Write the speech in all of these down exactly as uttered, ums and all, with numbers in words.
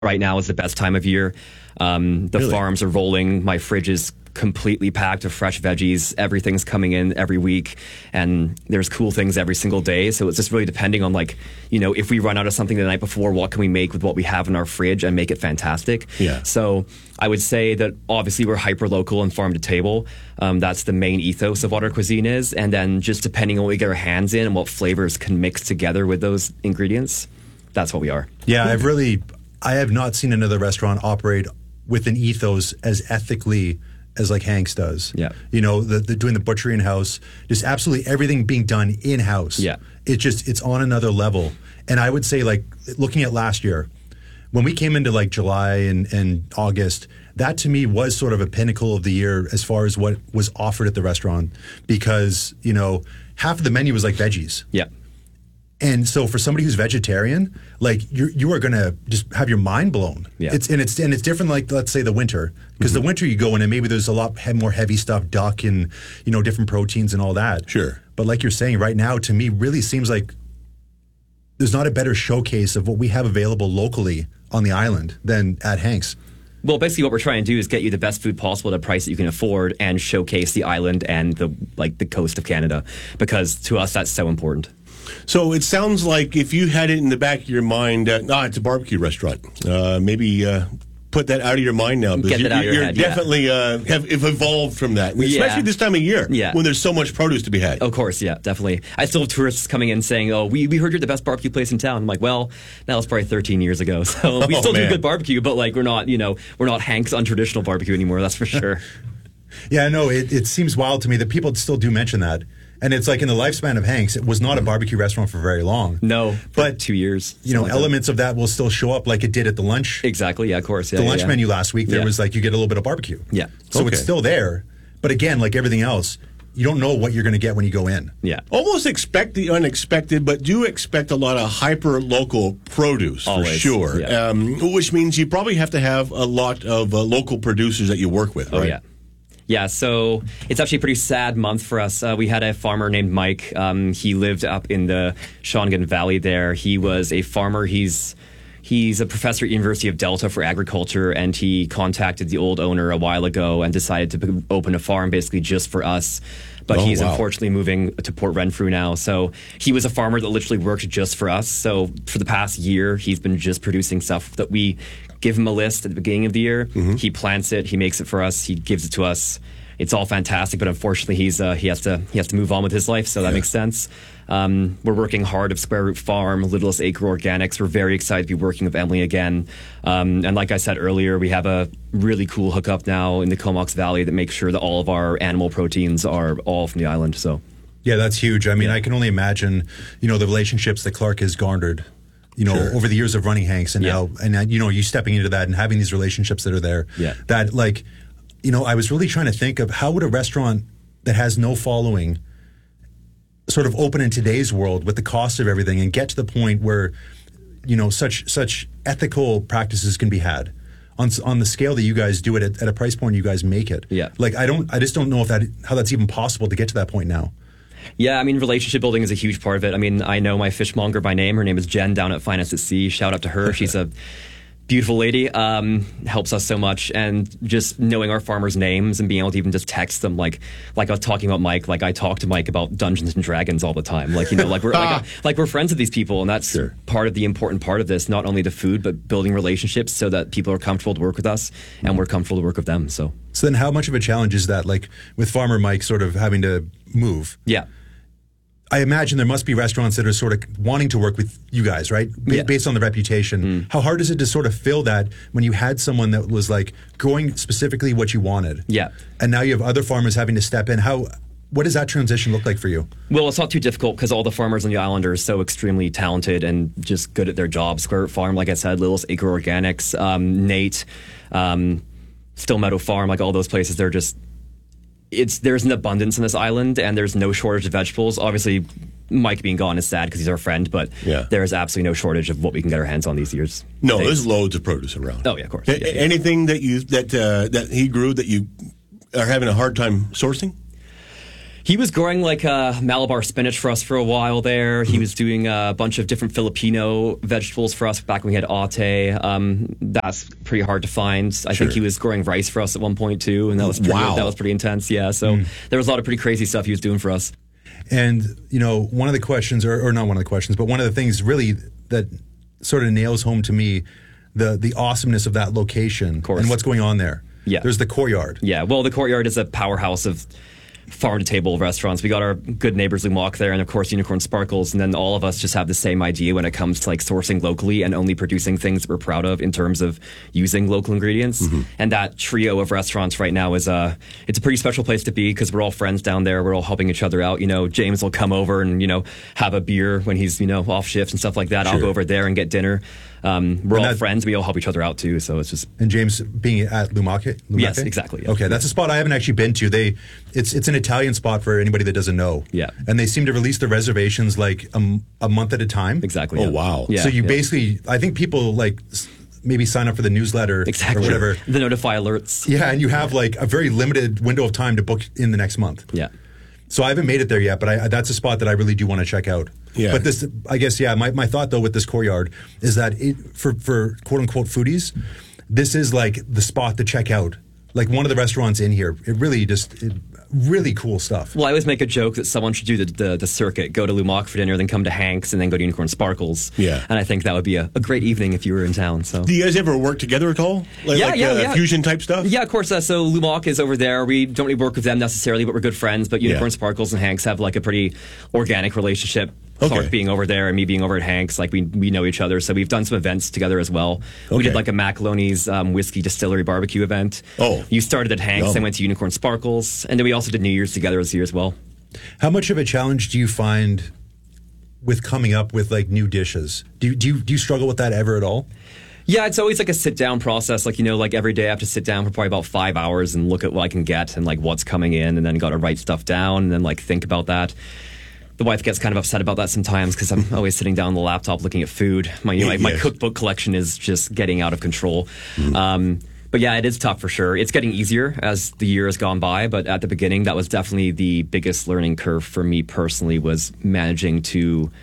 right now is the best time of year. Um, the Really? farms are rolling. My fridge is completely packed with fresh veggies. Everything's coming in every week, and there's cool things every single day. So it's just really depending on, like, you know, if we run out of something the night before, what can we make with what we have in our fridge and make it fantastic? Yeah. So I would say that obviously we're hyper local and farm to table. Um, that's the main ethos of what our cuisine is. And then just depending on what we get our hands in and what flavors can mix together with those ingredients, that's what we are. Yeah, I've really, I have not seen another restaurant operate with an ethos as ethically as like Hank's does. Yeah. You know, the, the doing the butchery in house, just absolutely everything being done in house. Yeah. It just, it's on another level. And I would say, like, looking at last year, when we came into like July and, and August, that to me was sort of a pinnacle of the year as far as what was offered at the restaurant, because, you know, half of the menu was like veggies. Yeah. And so for somebody who's vegetarian, like, you you are going to just have your mind blown. Yeah. It's and it's and it's different, like, let's say the winter, because Mm-hmm. the winter you go in and maybe there's a lot he- more heavy stuff, duck and, you know, different proteins and all that. Sure. But like you're saying right now, to me, really seems like there's not a better showcase of what we have available locally on the island than at Hank's. Well, basically, what we're trying to do is get you the best food possible at a price that you can afford, and showcase the island and the like the coast of Canada, because to us that's so important. So it sounds like if you had it in the back of your mind, uh, ah, it's a barbecue restaurant. Uh, maybe uh, put that out of your mind now. Get you're, that out of your you're head, yeah. definitely uh, have, have evolved from that, especially Yeah. this time of year, Yeah. when there's so much produce to be had. Of course, yeah, definitely. I still have tourists coming in saying, "Oh, we, we heard you're the best barbecue place in town." I'm like, "Well, that was probably thirteen years ago, so we Oh, still do man. good barbecue, but like we're not, you know, we're not Hank's untraditional barbecue anymore. That's for sure." Yeah, no, it, it seems wild to me that people still do mention that. And it's like in the lifespan of Hank's, it was not a barbecue restaurant for very long. No, for But, two years. You know, something like that. elements of that will still show up like it did at the lunch. Exactly. Yeah, of course. Yeah, the yeah, lunch yeah. menu last week, there Yeah. was like, you get a little bit of barbecue. Yeah. So Okay. it's still there. But again, like everything else, you don't know what you're going to get when you go in. Yeah. Almost expect the unexpected, but do expect a lot of hyper local produce for Always, sure. yeah. Um, which means you probably have to have a lot of uh, local producers that you work with. Oh, right? yeah. Yeah, so it's actually a pretty sad month for us. Uh, we had a farmer named Mike. Um, he lived up in the Shawnigan Valley there. He was a farmer. He's he's a professor at University of Delta for agriculture, and he contacted the old owner a while ago and decided to p- open a farm basically just for us. But Oh, he's wow. unfortunately moving to Port Renfrew now. So he was a farmer that literally worked just for us. So for the past year, he's been just producing stuff that we give him a list at the beginning of the year. Mm-hmm. He plants it, he makes it for us, he gives it to us. It's all fantastic, but unfortunately, he's uh, he has to he has to move on with his life, so that Yeah. makes sense. Um, we're working hard at Square Root Farm, Littlest Acre Organics. We're very excited to be working with Emily again. Um, and like I said earlier, we have a really cool hookup now in the Comox Valley that makes sure that all of our animal proteins are all from the island. So, Yeah, that's huge. I mean, I can only imagine, you know, the relationships that Clark has garnered, you know, Sure. over the years of running Hank's, and Yeah. now, and now, you know, you stepping into that and having these relationships that are there. Yeah. That, like, you know, I was really trying to think of how would a restaurant that has no following sort of open in today's world with the cost of everything and get to the point where, you know, such such ethical practices can be had on s- on the scale that you guys do it at, at a price point you guys make it. Yeah. Like, I don't, I just don't know if that how that's even possible to get to that point now. yeah, I mean, relationship building is a huge part of it. I mean, I know my fishmonger by name. Her name is Jen down at Finance at Sea. Shout out to her. She's a beautiful lady. Um, helps us so much. And just knowing our farmers' names and being able to even just text them, like like I was talking about Mike, like I talk to Mike about Dungeons and Dragons all the time. Like, you know, like we're like, like we're friends with these people, and that's Sure. part of the important part of this. Not only the food, but building relationships so that people are comfortable to work with us, and we're comfortable to work with them. So So then how much of a challenge is that, like with Farmer Mike sort of having to move? yeah. I imagine there must be restaurants that are sort of wanting to work with you guys, right? B- Yeah. Based on the reputation. How hard is it to sort of fill that when you had someone that was like growing specifically what you wanted? Yeah. And now you have other farmers having to step in. How, what does that transition look like for you? Well, it's not too difficult because all the farmers on the island are so extremely talented and just good at their jobs. Square Root Farm, like I said, Littlest Acre Organics, um, Nate, um, Still Meadow Farm, like all those places, they're just, it's there's an abundance in this island and there's no shortage of vegetables. Obviously, Mike being gone is sad because he's our friend, but Yeah. there is absolutely no shortage of what we can get our hands on these years. No, days. there's loads of produce around. Oh, yeah, of course. A- Yeah, yeah. Anything that you that uh, that he grew that you are having a hard time sourcing? He was growing like uh, Malabar spinach for us for a while there. He Mm-hmm. was doing a bunch of different Filipino vegetables for us back when we had Ate. Um, that's pretty hard to find. I Sure. think he was growing rice for us at one point too, and that was pretty, Wow. that was pretty intense. Yeah, so there was a lot of pretty crazy stuff he was doing for us. And, you know, one of the questions, or, or not one of the questions, but one of the things really that sort of nails home to me the the awesomeness of that location course. and what's going on there. Yeah. There's the courtyard. Yeah, well, the courtyard is a powerhouse of farm-to-table restaurants. We got our good neighbors Lumac there, and of course Unicorn Sparkles, and then all of us just have the same idea when it comes to like sourcing locally and only producing things that we're proud of in terms of using local ingredients. And that trio of restaurants right now is a it's a pretty special place to be because we're all friends down there. We're all helping each other out. You know, James will come over and you know have a beer when he's you know off shift and stuff like that. I'll Sure. go over there and get dinner. Um, we're And all that- friends. We all help each other out too. So it's just And James being at Lumac? Lumac? Yes, exactly, yeah. Okay, that's a spot I haven't actually been to. They, it's it's an Italian spot for anybody that doesn't know. Yeah. And they seem to release the reservations like a, m- a month at a time. exactly. Oh, yeah. wow. Yeah, so you yeah. basically, I think people like s- maybe sign up for the newsletter Exactly. or whatever. The notify alerts. Yeah, and you have like a very limited window of time to book in the next month. Yeah. So I haven't made it there yet, but I, that's a spot that I really do want to check out. Yeah. But this, I guess, yeah. My, my thought though with this courtyard is that it, for for quote unquote foodies, this is like the spot to check out. Like one of the restaurants in here, it really just it, really cool stuff. Well, I always make a joke that someone should do the, the, the circuit, go to Lumac for dinner, then come to Hank's, and then go to Unicorn Sparkles. Yeah. And I think that would be a, a great evening if you were in town. So. Do you guys ever work together at all? Like, Yeah, like, yeah, uh, yeah. fusion type stuff? Yeah, of course. Uh, so Lumac is over there. We don't really work with them necessarily, but we're good friends. But Unicorn Yeah. Sparkles and Hank's have like a pretty organic relationship. Okay. Clark being over there and me being over at Hank's, like we we know each other. So we've done some events together as well. We Okay. did like a Macaloni's um, whiskey distillery barbecue event. Oh. You started at Hank's, Yum. I went to Unicorn Sparkles, and then we also did New Year's together this year as well. How much of a challenge do you find with coming up with like new dishes? Do you, do you, do you struggle with that ever at all? Yeah, it's always like a sit down process. Like, you know, like every day I have to sit down for probably about five hours and look at what I can get and like what's coming in, and then got to write stuff down and then like think about that. The wife gets kind of upset about that sometimes because I'm always sitting down on the laptop looking at food. My, you know, my, my Yes. cookbook collection is just getting out of control. Um, but yeah, it is tough for sure. It's getting easier as the year has gone by, but at the beginning, that was definitely the biggest learning curve for me personally, was managing to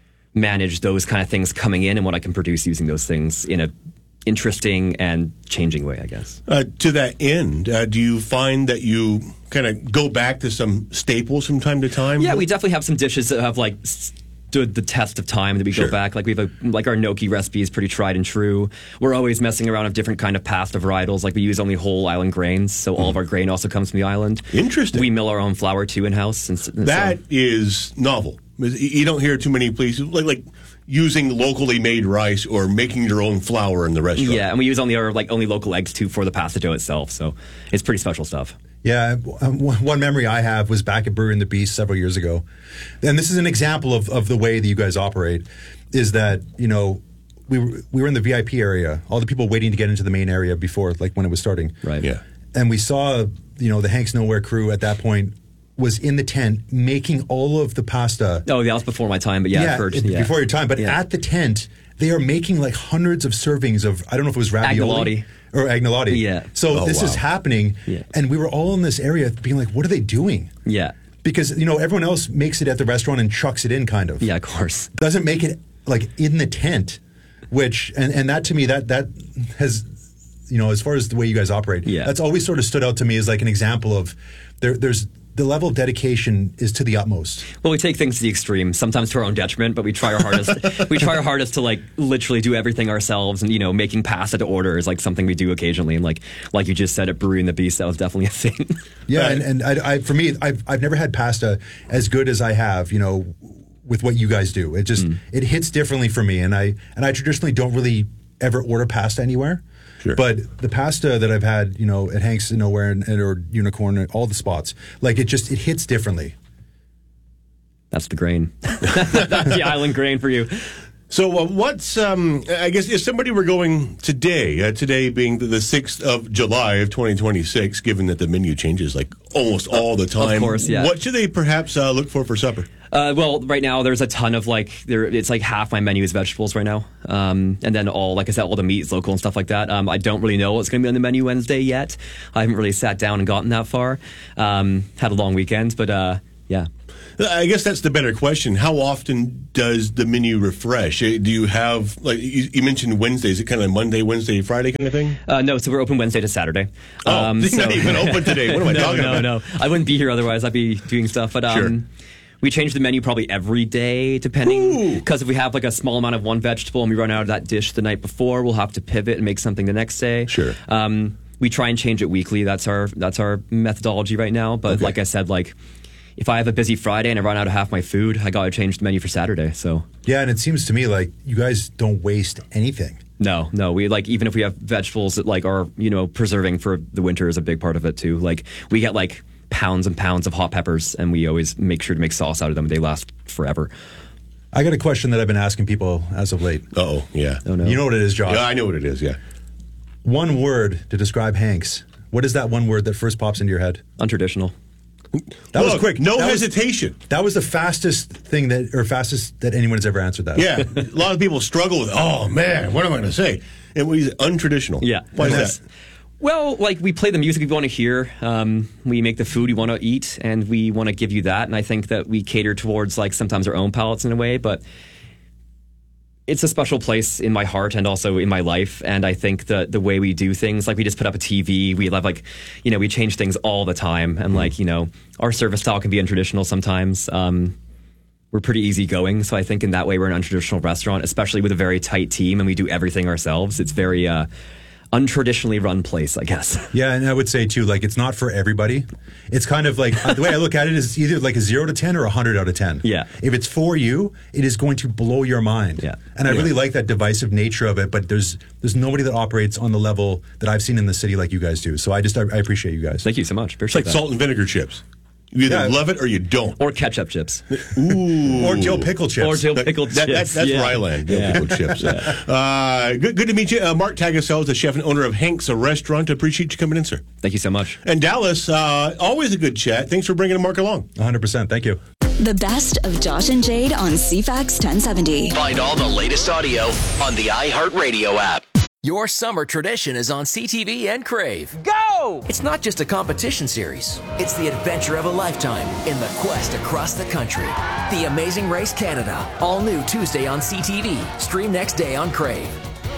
manage those kind of things coming in and what I can produce using those things in a interesting and changing way, I guess. Uh, to that end, uh, do you find that you kind of go back to some staples from time to time? Yeah, we definitely have some dishes that have like stood the test of time that we Sure. go back. Like we have a, like our gnocchi recipe is pretty tried and true. We're always messing around with different kind of pasta varietals. Like we use only whole island grains, so all of our grain also comes from the island. Interesting. We mill our own flour too in house. And, s- and That so, is novel. You don't hear too many places like like using locally made rice or making your own flour in the restaurant. yeah, and we use only our like only local eggs too for the pasta dough itself. So it's pretty special stuff. Yeah, um, one one memory I have was back at Brewery and the Beast several years ago. And this is an example of, of the way that you guys operate, is that, you know, we were, we were in the V I P area, all the people waiting to get into the main area before, like when it was starting. Right. Yeah. And we saw, you know, the Hank's Nowhere crew at that point was in the tent making all of the pasta. Oh, that was before my time, but yeah, I've heard. it- Yeah. before your time. But Yeah. at the tent, they are making like hundreds of servings of, I don't know if it was ravioli. Agnolotti. Or agnolotti. Yeah. So Oh, this is wow. happening. Yeah. And we were all in this area being like, what are they doing? Yeah. Because, you know, everyone else makes it at the restaurant and chucks it in, kind of. Yeah, of course. Doesn't make it like in the tent, which, and, and that to me, that that has, you know, as far as the way you guys operate, Yeah. that's always sort of stood out to me as like an example of there, there's the level of dedication is to the utmost. Well, we take things to the extreme, sometimes to our own detriment, but we try our hardest. we try our hardest to like literally do everything ourselves, and you know, making pasta to order is like something we do occasionally. And like like you just said at Brewery and the Beast, that was definitely a thing. Yeah, Right. and, and I, I, for me, I've I've never had pasta as good as I have, you know, with what you guys do. It just it hits differently for me, and I and I traditionally don't really ever order pasta anywhere. Sure. But the pasta that I've had, you know, at Hank's Nowhere and, and or Unicorn, all the spots, like it just it hits differently. That's the grain. That's the island grain for you. So uh, what's um, I guess if somebody were going today, uh, today being the sixth of July of twenty twenty-six, given that the menu changes like almost all the time, course, yeah. what should they perhaps uh, look for for supper? Uh, well, right now there's a ton of like there. It's like half my menu is vegetables right now, um, and then all like I said, all the meat is local and stuff like that. Um, I don't really know what's going to be on the menu Wednesday yet. I haven't really sat down and gotten that far. Um, had a long weekend, but uh, Yeah. I guess that's the better question. How often does the menu refresh? Uh, Do you have, like, you, you mentioned Wednesday. Is it kind of Monday, Wednesday, Friday kind of thing? Uh, no, so we're open Wednesday to Saturday. Oh, you're so, not even open today. What am I no, talking no, about? No, no. I wouldn't be here otherwise. I'd be doing stuff. But um, Sure. we change the menu probably every day, depending. Ooh. Because if we have like a small amount of one vegetable and we run out of that dish the night before, we'll have to pivot and make something the next day. Sure. Um, we try and change it weekly. That's our that's our methodology right now. But Okay. like I said, like if I have a busy Friday and I run out of half my food, I got to change the menu for Saturday. So Yeah, and it seems to me like you guys don't waste anything. no, no, we like even if we have vegetables that like are you know preserving for the winter is a big part of it too. Like we get like pounds and pounds of hot peppers, and we always make sure to make sauce out of them. They last forever. I got a question that I've been asking people as of late. Uh-oh, yeah. Oh no, You know what it is, Josh? Yeah, I know what it is, yeah. One word to describe Hanks. What is that one word that first pops into your head? untraditional. That was Look, quick. No That was- hesitation. That was the fastest thing that, or fastest that anyone has ever answered that. Yeah, a lot of people struggle with, oh, man, what am I going to say? And what is it? Untraditional. Yeah. Why is Yes. that? Well, like we play the music we want to hear, um, we make the food we want to eat, and we want to give you that. And I think that we cater towards like sometimes our own palates in a way, but it's a special place in my heart and also in my life. And I think that the way we do things, like we just put up a T V, we love like, you know, we change things all the time. And like, you know, our service style can be untraditional sometimes. Um, we're pretty easygoing. So I think in that way, we're an untraditional restaurant, especially with a very tight team and we do everything ourselves. It's very, uh, untraditionally run place, I guess. Yeah, and I would say too, like it's not for everybody. It's kind of like the way I look at it is either like a zero to ten or a hundred out of ten. Yeah. If it's for you, it is going to blow your mind. Yeah. And I Yeah. really like that divisive nature of it. But there's there's nobody that operates on the level that I've seen in the city like you guys do. So I just I, I appreciate you guys. Thank you so much. It's Appreciate like that. salt and vinegar chips. You either Yeah. love it or you don't. Or ketchup chips. Ooh. Or Dill pickle chips. Or dill That- pickled that- chips. That's, that's yeah. where I land. Dill Yeah. pickled chips. Uh, good, good to meet you. Uh, Mark Tagasel is the chef and owner of Hank's, a restaurant. Appreciate you coming in, sir. Thank you so much. And Dallas, uh, always a good chat. Thanks for bringing Mark along. one hundred percent. Thank you. The best of Josh and Jade on C FAX ten seventy. Find all the latest audio on the iHeartRadio app. Your summer tradition is on C T V and Crave. Go! It's not just a competition series. It's the adventure of a lifetime in the quest across the country. The Amazing Race Canada. All new Tuesday on C T V. Stream next day on Crave.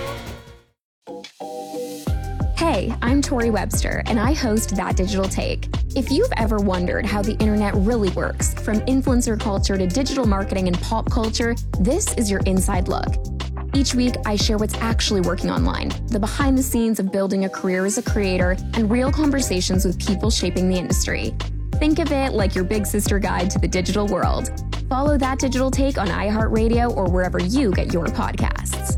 Hey, I'm Tori Webster, and I host That Digital Take. If you've ever wondered how the internet really works, from influencer culture to digital marketing and pop culture, this is your inside look. Each week, I share what's actually working online, the behind the scenes of building a career as a creator, and real conversations with people shaping the industry. Think of it like your big sister guide to the digital world. Follow That Digital Take on iHeartRadio or wherever you get your podcasts.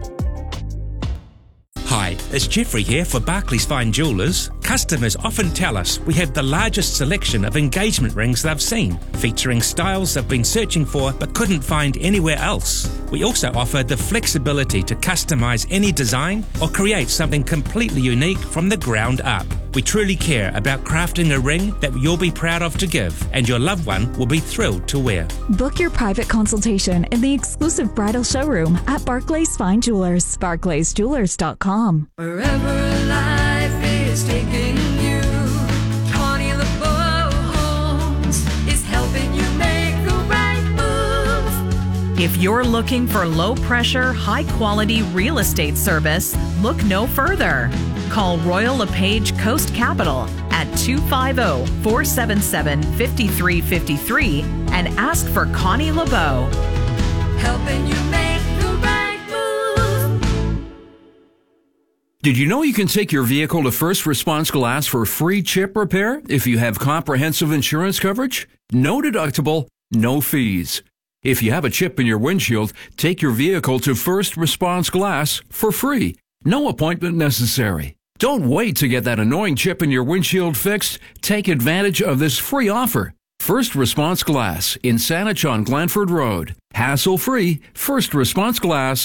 Hi, it's Jeffrey here for Barclays Fine Jewellers. Customers often tell us we have the largest selection of engagement rings they've seen, featuring styles they've been searching for but couldn't find anywhere else. We also offer the flexibility to customize any design or create something completely unique from the ground up. We truly care about crafting a ring that you'll be proud of to give, and your loved one will be thrilled to wear. Book your private consultation in the exclusive bridal showroom at Barclays Fine Jewelers. barclays jewelers dot com. Wherever life is taking you, Connie LeBeau Homes is helping you make the right move. If you're looking for low-pressure, high-quality real estate service, look no further. Call Royal LePage Coast Capital at two five zero, four seven seven, five three five three and ask for Connie LeBeau. Helping you make the right move. Did you know you can take your vehicle to First Response Glass for free chip repair if you have comprehensive insurance coverage? No deductible, no fees. If you have a chip in your windshield, take your vehicle to First Response Glass for free. No appointment necessary. Don't wait to get that annoying chip in your windshield fixed. Take advantage of this free offer. First Response Glass in Saanich on Glanford Road. Hassle-free, First Response Glass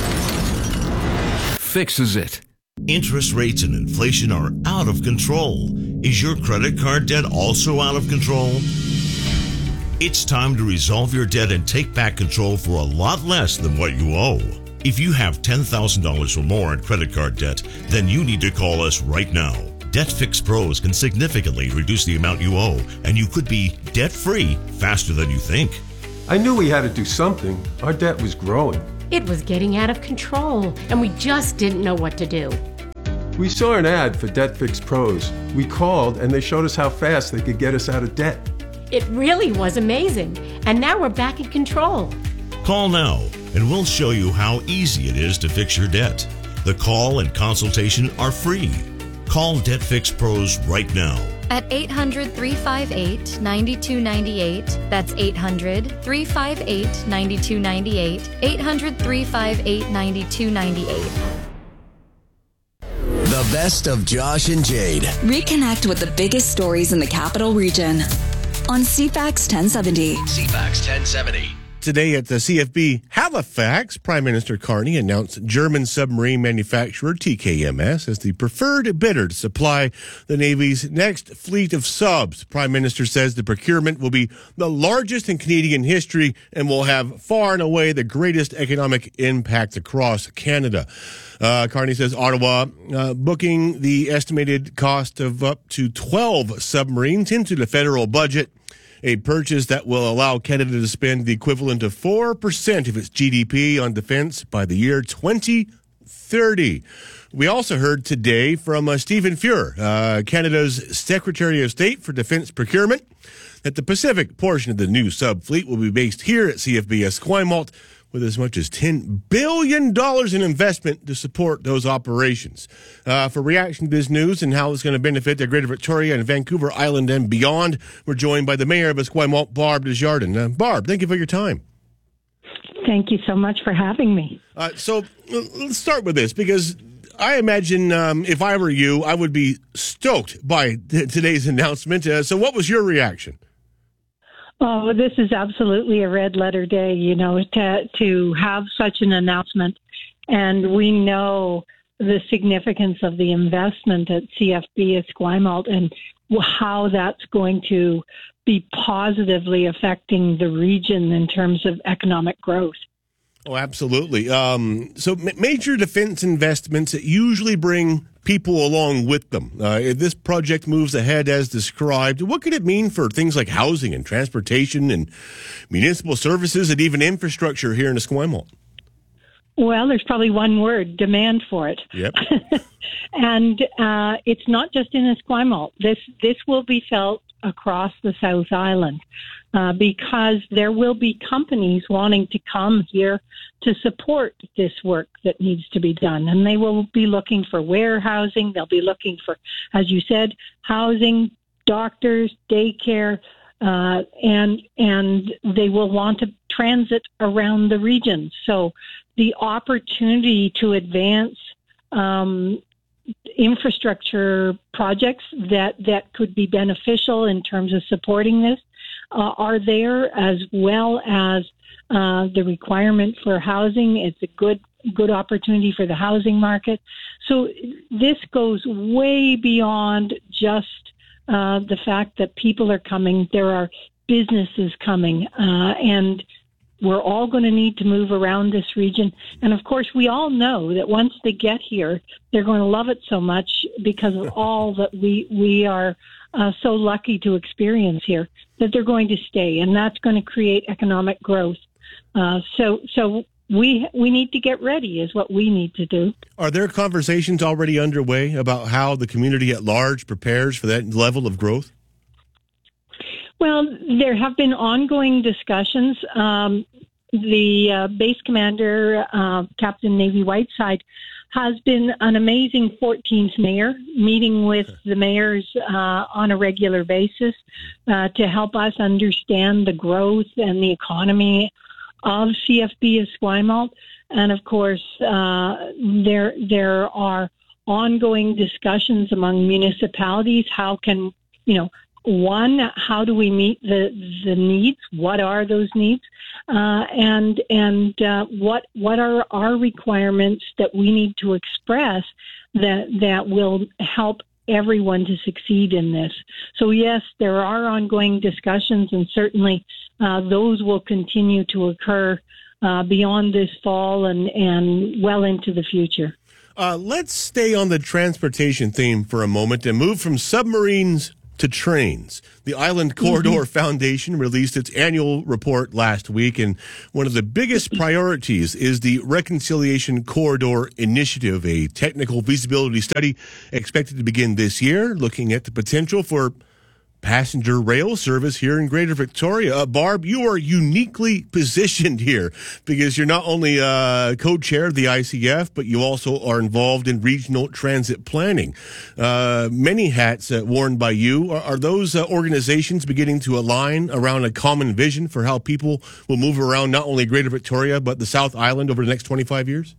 fixes it. Interest rates and inflation are out of control. Is your credit card debt also out of control? It's time to resolve your debt and take back control for a lot less than what you owe. If you have ten thousand dollars or more in credit card debt, then you need to call us right now. Debt Fix Pros can significantly reduce the amount you owe, and you could be debt-free faster than you think. I knew we had to do something. Our debt was growing. It was getting out of control, and we just didn't know what to do. We saw an ad for Debt Fix Pros. We called, and they showed us how fast they could get us out of debt. It really was amazing, and now we're back in control. Call now, and we'll show you how easy it is to fix your debt. The call and consultation are free. Call Debt Fix Pros right now. At eight hundred, three five eight, nine two nine eight. That's eight hundred, three five eight, nine two nine eight. eight hundred, three five eight, nine two nine eight. The best of Josh and Jade. Reconnect with the biggest stories in the capital region on C FAX ten seventy. C FAX ten seventy. Today at the C F B Halifax, Prime Minister Carney announced German submarine manufacturer T K M S as the preferred bidder to supply the Navy's next fleet of subs. Prime Minister says the procurement will be the largest in Canadian history and will have far and away the greatest economic impact across Canada. Uh, Carney says Ottawa uh, booking the estimated cost of up to twelve submarines into the federal budget. A purchase that will allow Canada to spend the equivalent of four percent of its G D P on defense by the year twenty thirty. We also heard today from uh, Stephen Fuhr, uh, Canada's Secretary of State for Defense Procurement, that the Pacific portion of the new sub fleet will be based here at C F B Esquimalt, with as much as ten billion dollars in investment to support those operations. Uh, for reaction to this news and how it's going to benefit the Greater Victoria and Vancouver Island and beyond, we're joined by the Mayor of Esquimalt, Barb Desjardins. Uh, Barb, thank you for your time. Thank you so much for having me. Uh, so let's start with this, because I imagine um, if I were you, I would be stoked by t- today's announcement. Uh, so what was your reaction? Oh, this is absolutely a red letter day, you know, to to have such an announcement. And we know the significance of the investment at C F B Esquimalt and how that's going to be positively affecting the region in terms of economic growth. Oh, absolutely. Um, so ma- major defense investments that usually bring people along with them. Uh, if this project moves ahead as described, what could it mean for things like housing and transportation and municipal services and even infrastructure here in Esquimalt? Well, there's probably one word: demand for it. Yep. And uh, it's not just in Esquimalt. This this will be felt across the South Island uh, because there will be companies wanting to come here to support this work that needs to be done. And they will be looking for warehousing. They'll be looking for, as you said, housing, doctors, daycare, uh, and and they will want to transit around the region. So the opportunity to advance um, infrastructure projects that, that could be beneficial in terms of supporting this uh, are there, as well as uh, the requirement for housing. It's a good good opportunity for the housing market. So this goes way beyond just uh, the fact that people are coming. There are businesses coming, uh, and we're all going to need to move around this region. And of course, we all know that once they get here, they're going to love it so much because of all that we, we are uh, so lucky to experience here, that they're going to stay. And that's going to create economic growth. Uh, so, so we, we need to get ready is what we need to do. Are there conversations already underway about how the community at large prepares for that level of growth? Well, there have been ongoing discussions. Um, the uh, base commander, uh, Captain Navy Whiteside, has been an amazing fourteenth mayor, meeting with the mayors uh, on a regular basis uh, to help us understand the growth and the economy of C F B Esquimalt. And of course, uh, there there are ongoing discussions among municipalities. How can, you know, One, how do we meet the the needs? What are those needs? Uh, and and uh, what what are our requirements that we need to express that that will help everyone to succeed in this? So yes, there are ongoing discussions, and certainly uh, those will continue to occur uh, beyond this fall and and well into the future. Uh, let's stay on the transportation theme for a moment and move from submarines to trains. The Island Corridor mm-hmm. Foundation released its annual report last week, and one of the biggest priorities is the Reconciliation Corridor Initiative, a technical feasibility study expected to begin this year, looking at the potential for passenger rail service here in Greater Victoria. Uh, Barb, you are uniquely positioned here because you're not only uh, co-chair of the I C F, but you also are involved in regional transit planning. Uh, many hats uh, worn by you. Are, are those uh, organizations beginning to align around a common vision for how people will move around not only Greater Victoria, but the South Island over the next twenty-five years?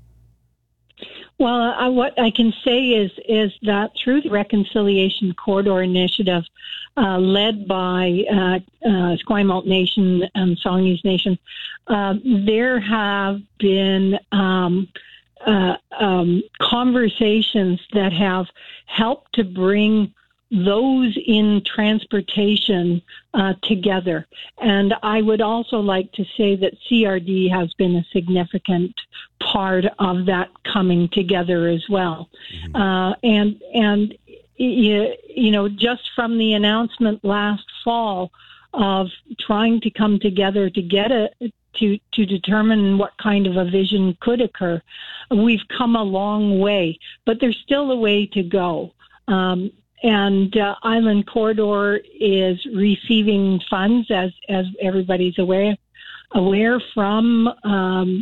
Well, I, what I can say is is that through the Reconciliation Corridor Initiative, uh, led by uh, uh, Esquimalt Nation and Songhees Nation, uh, there have been um, uh, um, conversations that have helped to bring those in transportation uh, together. And I would also like to say that C R D has been a significant part of that coming together as well. Mm-hmm. Uh, and, and you, you know, just from the announcement last fall of trying to come together to get a to, to determine what kind of a vision could occur, we've come a long way, but there's still a way to go. Um, And uh, Island Corridor is receiving funds, as as everybody's aware, aware from um,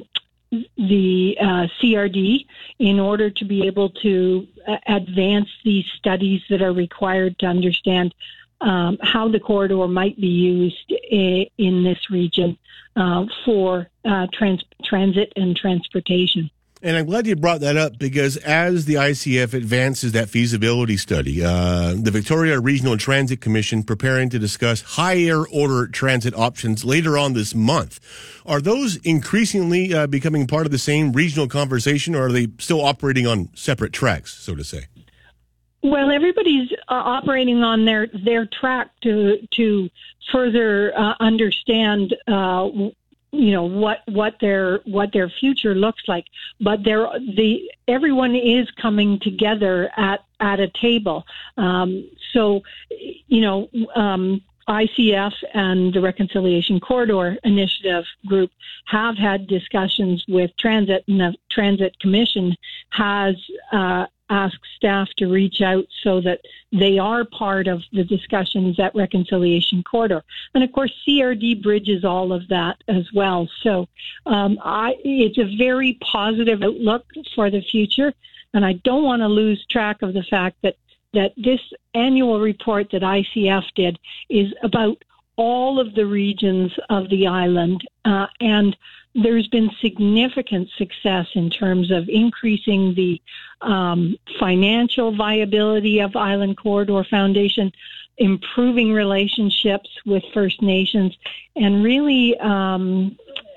the uh, C R D in order to be able to uh, advance these studies that are required to understand um, how the corridor might be used i- in this region uh, for uh, trans- transit and transportation. And I'm glad you brought that up because as the I C F advances that feasibility study, uh, the Victoria Regional Transit Commission preparing to discuss higher order transit options later on this month. Are those increasingly uh, becoming part of the same regional conversation, or are they still operating on separate tracks, so to say? Well, everybody's uh, operating on their, their track to to further uh, understand uh, you know what what their what their future looks like, but there the everyone is coming together at at a table. Um, so you know um, I C F and the Reconciliation Corridor Initiative group have had discussions with Transit, and the Transit Commission has uh, asked staff to reach out so that they are part of the discussions at Reconciliation Corridor. And of course, C R D bridges all of that as well. So um, I, it's a very positive outlook for the future. And I don't want to lose track of the fact that, that this annual report that I C F did is about all of the regions of the island. Uh, and there's been significant success in terms of increasing the um, financial viability of Island Corridor Foundation, improving relationships with First Nations, and really um,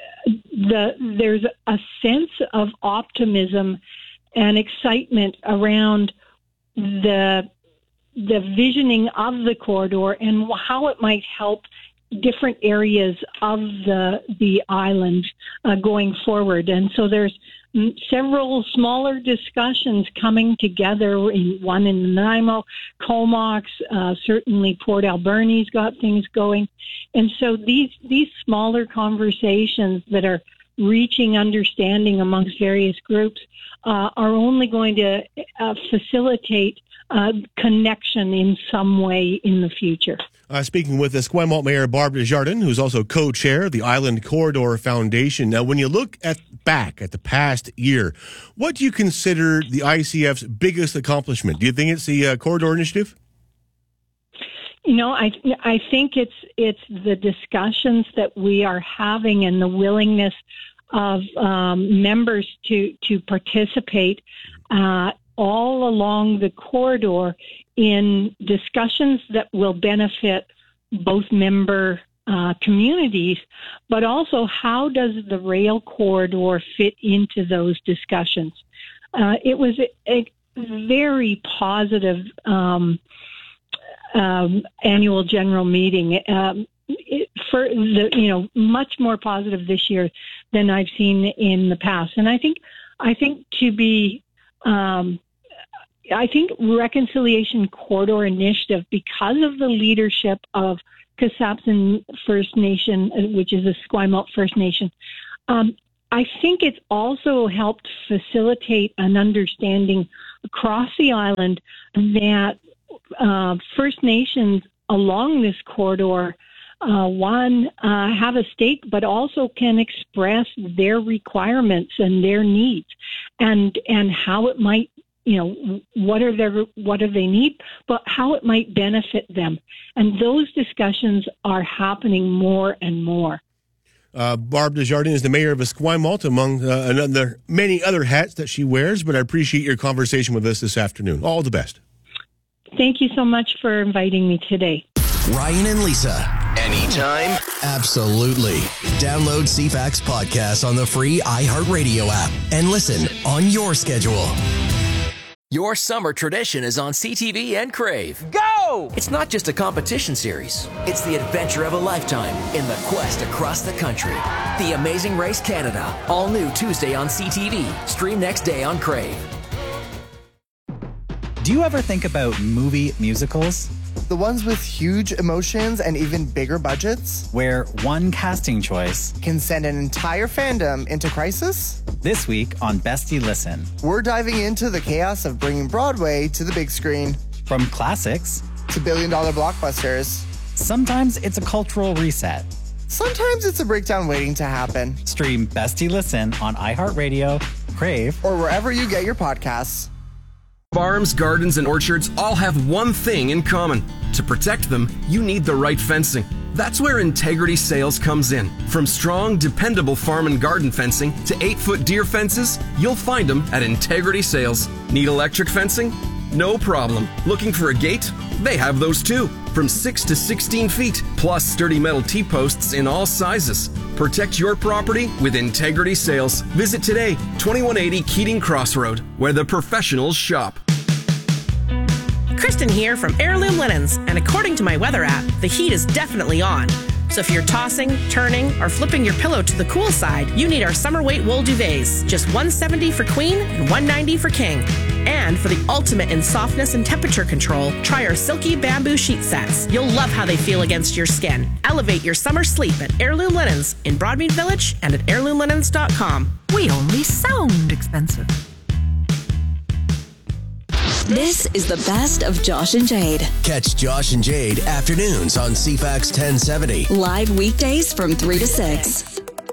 the there's a sense of optimism and excitement around the the visioning of the corridor and how it might help different areas of the the island uh, going forward. And so there's m- several smaller discussions coming together, in one in Nanaimo, Comox, uh, certainly Port Alberni's got things going. And so these these smaller conversations that are reaching understanding amongst various groups uh, are only going to uh, facilitate uh, connection in some way in the future. Uh, speaking with Esquimalt Mayor Barb Desjardins, who's also co-chair of the Island Corridor Foundation. Now, when you look at back at the past year, what do you consider the I C F's biggest accomplishment? Do you think it's the uh, Corridor Initiative? You know, I I think it's it's the discussions that we are having and the willingness of um, members to to participate uh, all along the corridor in discussions that will benefit both member uh, communities, but also how does the rail corridor fit into those discussions? Uh, it was a, a very positive um, um, annual general meeting. Um, it, for the you know much more positive this year than I've seen in the past, and I think I think to be um, I think Reconciliation Corridor Initiative, because of the leadership of Kasapsan First Nation, which is a Esquimalt First Nation, um, I think it's also helped facilitate an understanding across the island that uh, First Nations along this corridor, uh, one, uh, have a stake, but also can express their requirements and their needs, and and how it might, you know, what are their what do they need, but how it might benefit them, and those discussions are happening more and more. Uh, Barb Desjardins is the mayor of Esquimalt, among uh, another many other hats that she wears. But I appreciate your conversation with us this afternoon. All the best. Thank you so much for inviting me today. Ryan and Lisa. Anytime? Absolutely. Download C FAX podcast on the free iHeartRadio app and listen on your schedule. Your summer tradition is on C T V and Crave. Go! It's not just a competition series. It's the adventure of a lifetime in the quest across the country. The Amazing Race Canada. All new Tuesday on C T V. Stream next day on Crave. Do you ever think about movie musicals? The ones with huge emotions and even bigger budgets? Where one casting choice can send an entire fandom into crisis? This week on Bestie Listen. We're diving into the chaos of bringing Broadway to the big screen. From classics to billion-dollar blockbusters. Sometimes it's a cultural reset. Sometimes it's a breakdown waiting to happen. Stream Bestie Listen on iHeartRadio, Crave, or wherever you get your podcasts. Farms, gardens, and orchards all have one thing in common. To protect them, you need the right fencing. That's where Integrity Sales comes in. From strong, dependable farm and garden fencing to eight-foot deer fences, you'll find them at Integrity Sales. Need electric fencing? No problem. Looking for a gate? They have those too. From six to sixteen feet, plus sturdy metal T-posts in all sizes. Protect your property with Integrity Sales. Visit today, twenty-one eighty Keating Crossroad, where the professionals shop. Kristen here from Heirloom Linens, and according to my weather app, the heat is definitely on. So if you're tossing, turning, or flipping your pillow to the cool side, you need our summer weight wool duvets. Just one hundred seventy dollars for queen and one hundred ninety dollars for king. And for the ultimate in softness and temperature control, try our silky bamboo sheet sets. You'll love how they feel against your skin. Elevate your summer sleep at Heirloom Linens in Broadmead Village and at heirloom linens dot com. We only sound expensive. This is the best of Josh and Jade. Catch Josh and Jade afternoons on C FAX ten seventy. Live weekdays from three to six.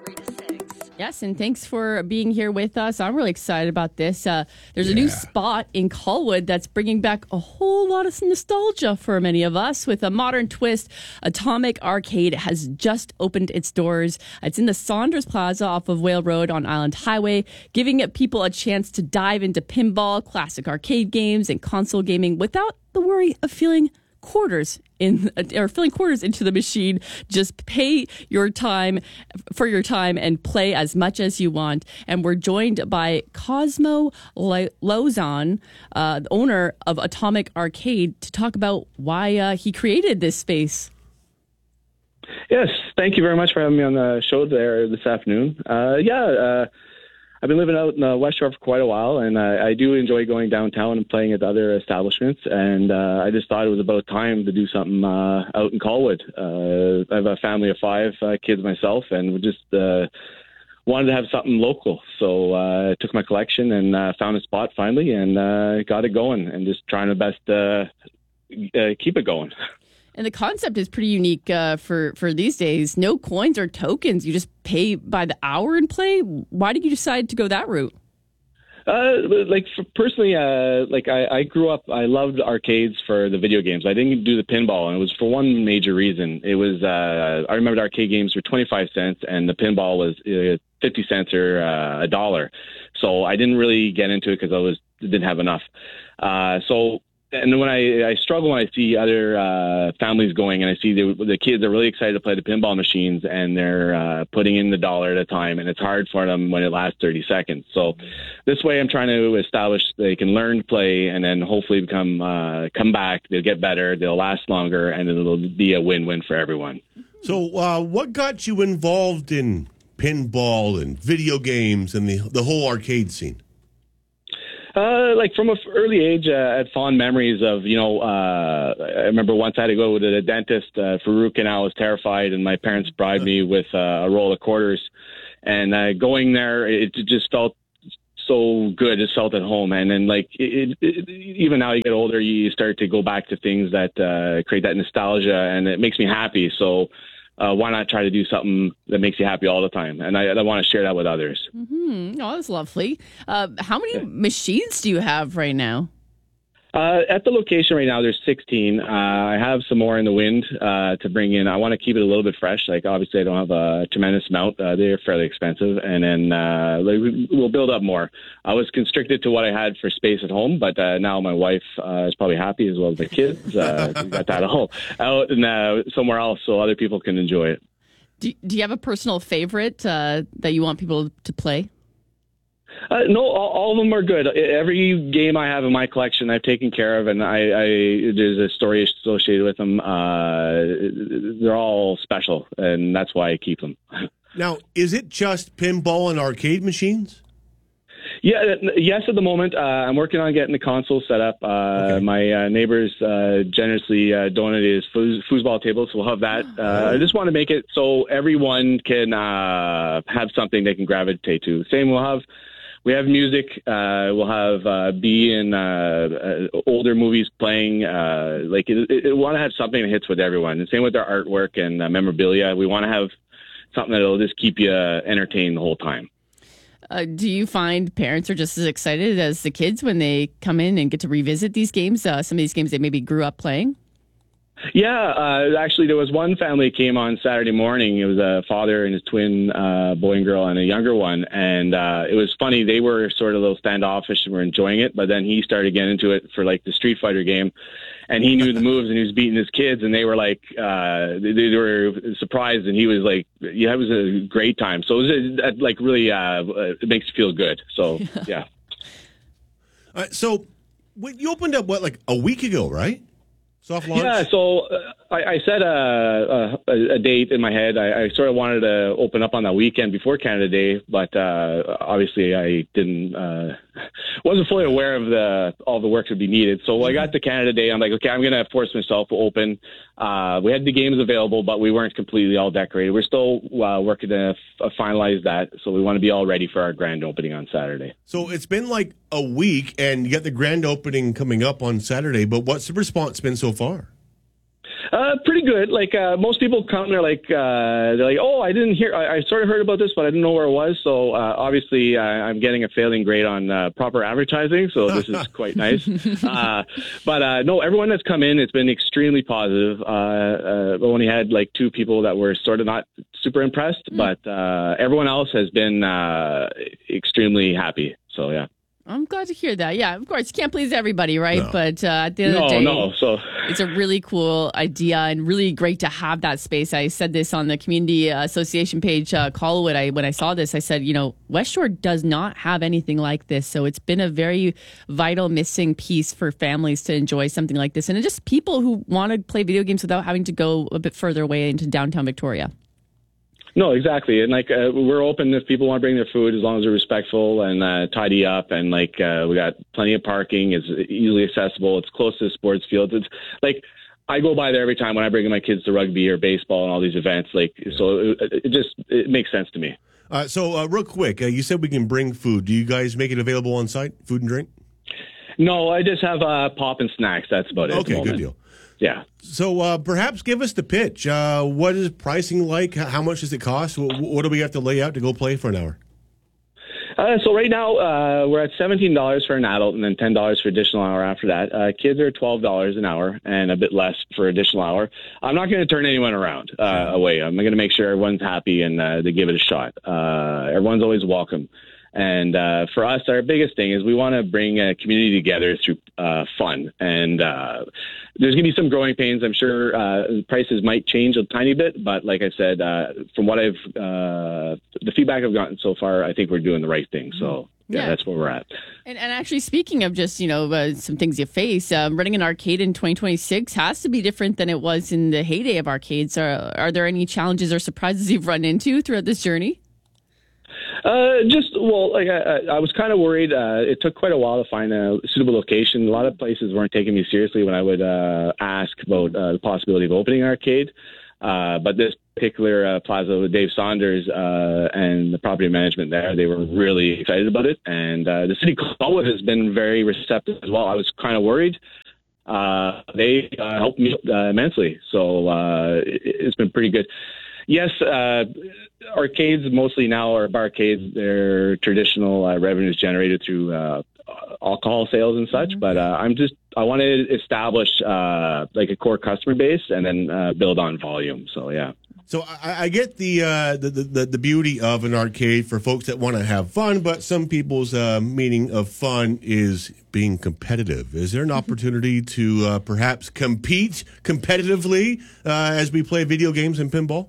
Yes, and thanks for being here with us. I'm really excited about this. Uh, there's Yeah. a new spot in Colwood that's bringing back a whole lot of nostalgia for many of us with a modern twist. Atomic Arcade has just opened its doors. It's in the Saunders Plaza off of Whale Road on Island Highway, giving people a chance to dive into pinball, classic arcade games, and console gaming without the worry of feeling quarters in or filling quarters into the machine. Just pay your time for your time and play as much as you want. And we're joined by Cosmo Lo- Lozon, uh, the owner of Atomic Arcade, to talk about why uh, he created this space. Yes, thank you very much for having me on the show there this afternoon. Uh, yeah, uh, I've been living out in the West Shore for quite a while, and I, I do enjoy going downtown and playing at other establishments. And uh, I just thought it was about time to do something uh, out in Colwood. Uh, I have a family of five uh, kids myself, and we just uh, wanted to have something local. So uh, I took my collection and uh, found a spot finally, and uh, got it going. And just trying the best uh, uh, keep it going. And the concept is pretty unique uh, for, for these days. No coins or tokens. You just pay by the hour and play. Why did you decide to go that route? Uh, like for personally, uh, like I, I grew up, I loved arcades for the video games. I didn't do the pinball, and it was for one major reason. It was, uh, I remember the arcade games were twenty-five cents and the pinball was uh, fifty cents or uh, a dollar. So I didn't really get into it because I was, didn't have enough. Uh, so, And when I, I struggle when I see other uh, families going and I see the, the kids are really excited to play the pinball machines and they're uh, putting in the dollar at a time, and it's hard for them when it lasts thirty seconds. So this way I'm trying to establish they can learn to play and then hopefully become uh, come back. They'll get better, they'll last longer, and it'll be a win-win for everyone. So uh, what got you involved in pinball and video games and the, the whole arcade scene? Uh, like from an early age, uh, I had fond memories of, you know, uh, I remember once I had to go to the dentist uh, for root canal. I was terrified, and my parents bribed me with uh, a roll of quarters. And uh, going there, it just felt so good. It felt at home. And then, like, it, it, even now you get older, you start to go back to things that uh, create that nostalgia, and it makes me happy. So uh, why not try to do something that makes you happy all the time? And I, I want to share that with others. Mm-hmm. Oh, that's lovely. Uh, how many yeah. machines do you have right now? Uh, at the location right now, there's sixteen. Uh, I have some more in the wind uh, to bring in. I want to keep it a little bit fresh. Like, obviously, I don't have a tremendous amount. Uh, they're fairly expensive. And then uh, we'll build up more. I was constricted to what I had for space at home, but uh, now my wife uh, is probably happy, as well as the kids. Uh, got that all out and uh, somewhere else so other people can enjoy it. Do, do you have a personal favorite uh, that you want people to play? Uh, no, all, all of them are good. Every game I have in my collection, I've taken care of, and I, I there's a story associated with them. Uh, they're all special, and that's why I keep them. Now, is it just pinball and arcade machines? Yeah, yes. At the moment, uh, I'm working on getting the console set up. Uh, okay. My uh, neighbors uh, generously uh, donated his foos- foosball table, so we'll have that. Uh, I just want to make it so everyone can uh, have something they can gravitate to. Same, we'll have. We have music. Uh, we'll have uh, B and uh, uh, older movies playing. Uh, like, it, it, we want to have something that hits with everyone. And same with our artwork and uh, memorabilia. We want to have something that'll just keep you uh, entertained the whole time. Uh, do you find parents are just as excited as the kids when they come in and get to revisit these games? Uh, some of these games they maybe grew up playing. Yeah, uh, actually, there was one family that came on Saturday morning. It was a father and his twin uh, boy and girl and a younger one. And uh, it was funny. They were sort of a little standoffish and were enjoying it. But then he started getting into it for, like, the Street Fighter game. And he knew the moves, and he was beating his kids. And they were, like, uh, they, they were surprised. And he was, like, yeah, it was a great time. So it was, uh, like, really, uh, it makes you feel good. So, yeah. Uh, so you opened up, what, like a week ago, right? Soft launch? Yeah, so uh, I, I set a, a, a date in my head. I, I sort of wanted to open up on that weekend before Canada Day, but uh, obviously I didn't, uh, wasn't fully aware of the all the work that would be needed. So when I got to Canada Day, I'm like, okay, I'm going to force myself to open. Uh, we had the games available, but we weren't completely all decorated. We're still uh, working to f- finalize that, so we want to be all ready for our grand opening on Saturday. So it's been like a week, and you got the grand opening coming up on Saturday, but what's the response been so far? Uh, pretty good. Like, uh, most people come, they're like, uh, they're like, oh, I didn't hear, I, I sort of heard about this, but I didn't know where it was. So, uh, obviously, uh, I'm getting a failing grade on uh, proper advertising. So this is quite nice. Uh, but, uh, no, everyone that's come in, it's been extremely positive. Uh, uh, we only had like two people that were sort of not super impressed, mm. but, uh, everyone else has been, uh, extremely happy. So, yeah. I'm glad to hear that. Yeah, of course, you can't please everybody, right? No. But uh, at the end no, of the day, no. So it's a really cool idea and really great to have that space. I said this on the Community Association page, uh, Colwood. I when I saw this, I said, you know, West Shore does not have anything like this. So it's been a very vital missing piece for families to enjoy something like this. And just people who want to play video games without having to go a bit further away into downtown Victoria. No, exactly. And like, uh, we're open if people want to bring their food, as long as they're respectful and uh, tidy up. And like, uh, we got plenty of parking. It's easily accessible. It's close to the sports fields. It's like, I go by there every time when I bring my kids to rugby or baseball and all these events. Like, so it, it just, it makes sense to me. Uh, so uh, real quick, uh, you said we can bring food. Do you guys make it available on site, food and drink? No, I just have uh, pop and snacks. That's about it. Okay, good deal. Yeah. So uh, perhaps give us the pitch. Uh, what is pricing like? How much does it cost? What, what do we have to lay out to go play for an hour? Uh, so right now uh, we're at seventeen dollars for an adult and then ten dollars for additional hour after that. Uh, kids are twelve dollars an hour and a bit less for additional hour. I'm not going to turn anyone around uh, away. I'm going to make sure everyone's happy and uh, they give it a shot. Uh, everyone's always welcome. And uh, for us, our biggest thing is we want to bring a community together through uh, fun. And uh, there's going to be some growing pains. I'm sure uh, prices might change a tiny bit. But like I said, uh, from what I've, uh, the feedback I've gotten so far, I think we're doing the right thing. So yeah, yeah. That's where we're at. And, and actually, speaking of just, you know, uh, some things you face, um, running an arcade in twenty twenty-six has to be different than it was in the heyday of arcades. Are, are there any challenges or surprises you've run into throughout this journey? Uh, just well, like I, I was kind of worried. Uh, it took quite a while to find a suitable location. A lot of places weren't taking me seriously when I would uh, ask about uh, the possibility of opening an arcade. Uh, but this particular uh, plaza with Dave Saunders uh, and the property management there, they were really excited about it. And uh, the city of Colwood has been very receptive as well. I was kind of worried. Uh, they uh, helped me uh, immensely. So uh, it, it's been pretty good. Yes, uh, arcades mostly now are barcades. They're traditional uh, revenues generated through uh, alcohol sales and such. Mm-hmm. But uh, I'm just I want to establish uh, like a core customer base and then uh, build on volume. So yeah. So I, I get the, uh, the, the the beauty of an arcade for folks that want to have fun, but some people's uh, meaning of fun is being competitive. Is there an opportunity to uh, perhaps compete competitively uh, as we play video games and pinball?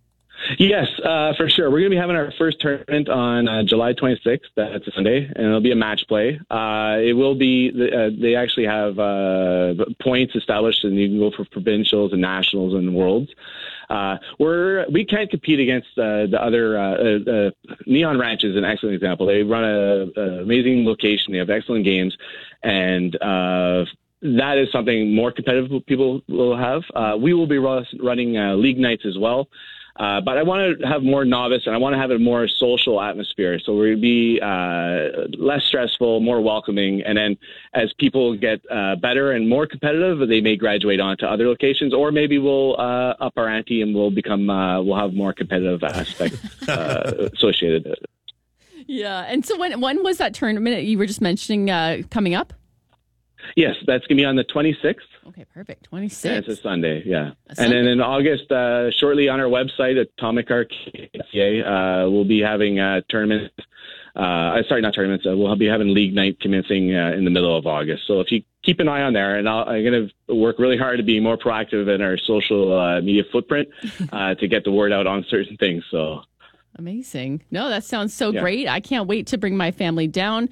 Yes, uh, for sure. We're going to be having our first tournament on uh, July twenty-sixth. That's a Sunday, and it'll be a match play. Uh, it will be, uh, they actually have uh, points established, and you can go for provincials and nationals and worlds. Uh, we're, we can't compete against uh, the other, uh, uh, uh, Neon Ranch is an excellent example. They run an amazing location. They have excellent games, and uh, that is something more competitive people will have. Uh, we will be running uh, league nights as well. Uh, but I want to have more novice, and I want to have a more social atmosphere. So we're going to be uh, less stressful, more welcoming. And then as people get uh, better and more competitive, they may graduate on to other locations, or maybe we'll uh, up our ante and we'll become uh, we'll have more competitive aspects uh, associated. Yeah. And so when when was that tournament you were just mentioning uh, coming up? Yes, that's going to be on the twenty-sixth. Okay, perfect. twenty-sixth. Yeah, it's a Sunday, yeah. A and Sunday. then in August, uh, shortly on our website, Atomic Arcade, uh, we'll be having uh, tournaments. Uh, sorry, not tournaments. Uh, we'll be having league night commencing uh, in the middle of August. So if you keep an eye on there, and I'll, I'm going to work really hard to be more proactive in our social uh, media footprint uh, to get the word out on certain things. So. Amazing. No, that sounds so Yeah. great. I can't wait to bring my family down.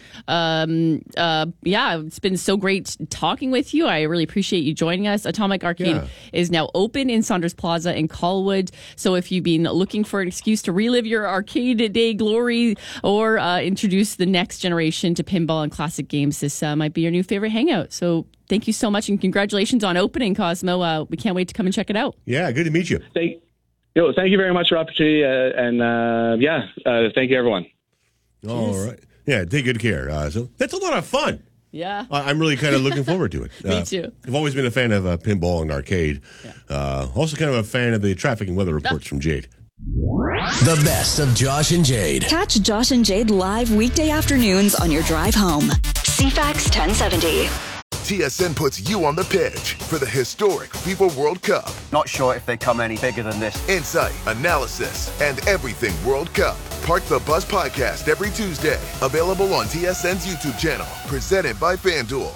Um, uh, yeah, it's been so great talking with you. I really appreciate you joining us. Atomic Arcade Yeah. is now open in Saunders Plaza in Colwood. So if you've been looking for an excuse to relive your arcade day glory or uh, introduce the next generation to pinball and classic games, this uh, might be your new favorite hangout. So thank you so much, and congratulations on opening, Cosmo. Uh, we can't wait to come and check it out. Yeah, good to meet you. Thank, yo, thank you very much for the opportunity, uh, and uh, yeah, uh, thank you, everyone. All right. Yeah, take good care. Uh, so that's a lot of fun. Yeah. I- I'm really kind of looking forward to it. Me Uh, too. I've always been a fan of uh, pinball and arcade. Uh, also kind of a fan of the traffic and weather reports from Jade. The best of Josh and Jade. Catch Josh and Jade live weekday afternoons on your drive home. C FAX ten seventy. T S N puts you on the pitch for the historic FIFA World Cup. Not sure if they come any bigger than this. Insight, analysis, and everything World Cup. Park the Bus podcast every Tuesday. Available on T S N's YouTube channel. Presented by FanDuel.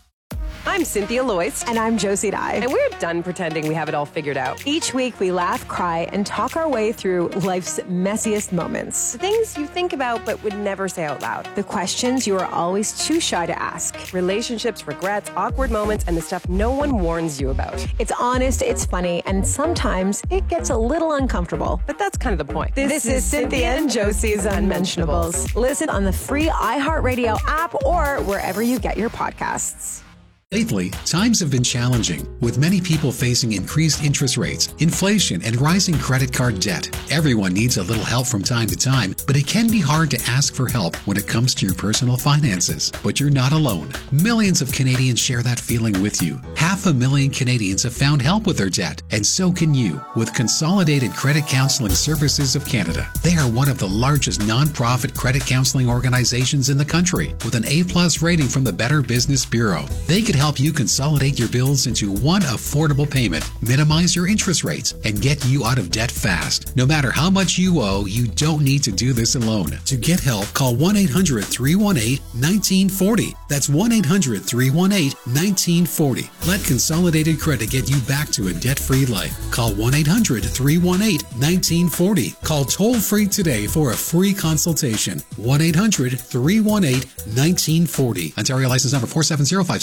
I'm Cynthia Loyce. And I'm Josie Dye. And we're done pretending we have it all figured out. Each week, we laugh, cry, and talk our way through life's messiest moments. The things you think about but would never say out loud. The questions you are always too shy to ask. Relationships, regrets, awkward moments, and the stuff no one warns you about. It's honest, it's funny, and sometimes it gets a little uncomfortable. But that's kind of the point. This, this is Cynthia and Josie's Unmentionables. Listen on the free iHeartRadio app or wherever you get your podcasts. Lately, times have been challenging, with many people facing increased interest rates, inflation, and rising credit card debt. Everyone needs a little help from time to time, but it can be hard to ask for help when it comes to your personal finances. But you're not alone. Millions of Canadians share that feeling with you. Half a million Canadians have found help with their debt, and so can you with Consolidated Credit Counseling Services of Canada. They are one of the largest non-profit credit counseling organizations in the country, with an A-plus rating from the Better Business Bureau. They could help you consolidate your bills into one affordable payment, minimize your interest rates, and get you out of debt fast. No matter how much you owe, you don't need to do this alone. To get help, call one eight hundred, three one eight, one nine four zero. That's one eight hundred, three one eight, one nine four zero. Let Consolidated Credit get you back to a debt-free life. Call one eight hundred, three one eight, one nine four zero. Call toll-free today for a free consultation. one eight hundred, three one eight, one nine four zero. Ontario license number four seven zero five seven eight six.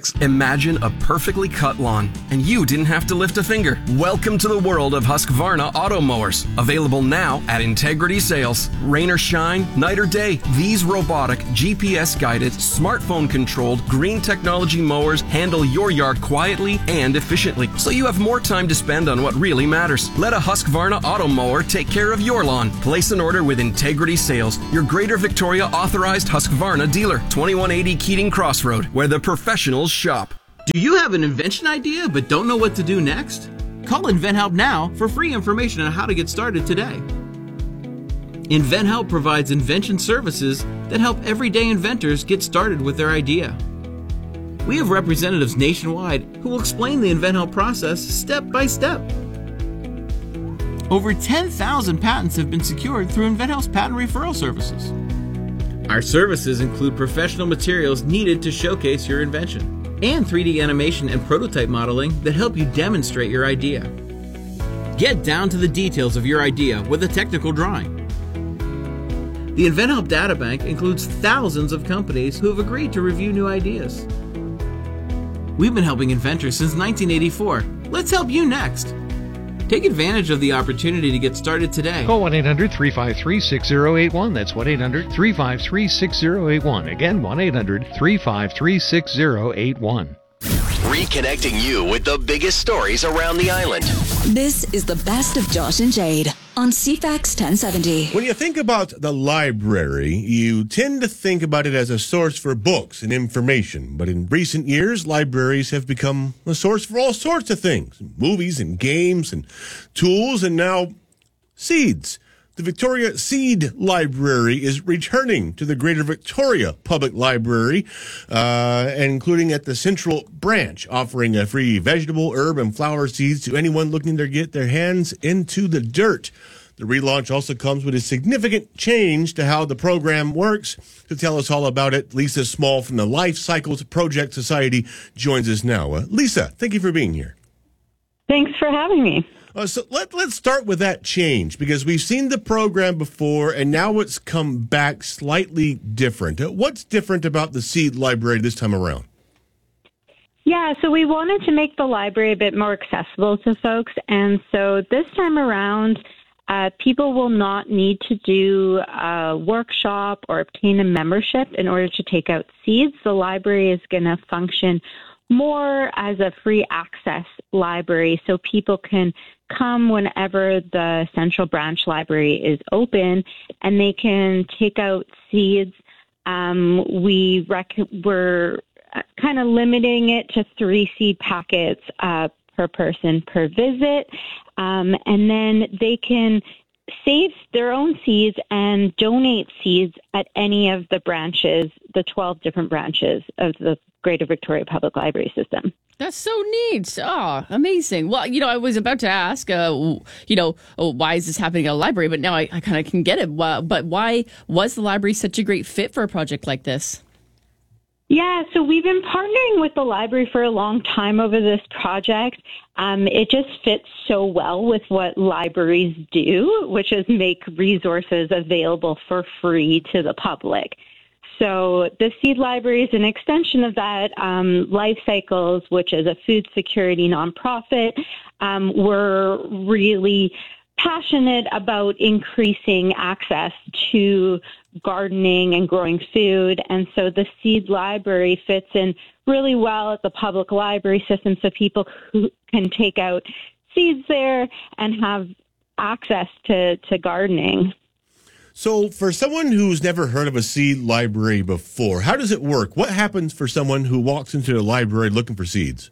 six. Imagine a perfectly cut lawn, and you didn't have to lift a finger. Welcome to the world of Husqvarna auto mowers. Available now at Integrity Sales. Rain or shine, night or day, these robotic, G P S-guided, smartphone-controlled, green technology mowers handle your yard quietly and efficiently, so you have more time to spend on what really matters. Let a Husqvarna auto mower take care of your lawn. Place an order with Integrity Sales, your Greater Victoria authorized Husqvarna dealer, twenty-one eighty Keating Crossroad, where the professionals shop. Do you have an invention idea but don't know what to do next? Call InventHelp now for free information on how to get started today. InventHelp provides invention services that help everyday inventors get started with their idea. We have representatives nationwide who will explain the InventHelp process step by step. Over ten thousand patents have been secured through InventHelp's patent referral services. Our services include professional materials needed to showcase your invention and three D animation and prototype modeling that help you demonstrate your idea. Get down to the details of your idea with a technical drawing. The InventHelp Databank includes thousands of companies who have agreed to review new ideas. We've been helping inventors since nineteen eighty-four. Let's help you next. Take advantage of the opportunity to get started today. Call one eight hundred three five three six zero eight one. That's one eight hundred three five three six zero eight one. Again, one eight hundred three five three six zero eight one. Reconnecting you with the biggest stories around the island. This is the best of Josh and Jade on C FAX ten seventy. When you think about the library, you tend to think about it as a source for books and information. But in recent years, libraries have become a source for all sorts of things. Movies and games and tools, and now seeds. The Victoria Seed Library is returning to the Greater Victoria Public Library, uh, including at the Central Branch, offering a free vegetable, herb, and flower seeds to anyone looking to get their hands into the dirt. The relaunch also comes with a significant change to how the program works. To tell us all about it, Lisa Small from the Life Cycles Project Society joins us now. Uh, Lisa, thank you for being here. Thanks for having me. Uh, so let, let's start with that change, because we've seen the program before, and now it's come back slightly different. Uh, what's different about the Seed Library this time around? Yeah, so we wanted to make the library a bit more accessible to folks, and so this time around, uh, people will not need to do a workshop or obtain a membership in order to take out seeds. The library is going to function more as a free access library, so people can come whenever the Central Branch Library is open, and they can take out seeds. Um, we rec- we're kind of limiting it to three seed packets uh, per person per visit, um, and then they can save their own seeds and donate seeds at any of the branches, the twelve different branches of the Greater Victoria Public Library System. That's so neat. Oh, amazing. Well, you know, I was about to ask, uh, you know, oh, why is this happening at a library? But now I, I kind of can get it. But why was the library such a great fit for a project like this? Yeah, so we've been partnering with the library for a long time over this project. Um, it just fits so well with what libraries do, which is make resources available for free to the public. So the Seed Library is an extension of that. Um, Life Cycles, which is a food security nonprofit, um, we're really passionate about increasing access to gardening and growing food. And so the Seed Library fits in really well at the public library system, so people who can take out seeds there and have access to, to gardening. So for someone who's never heard of a seed library before, how does it work? What happens for someone who walks into the library looking for seeds?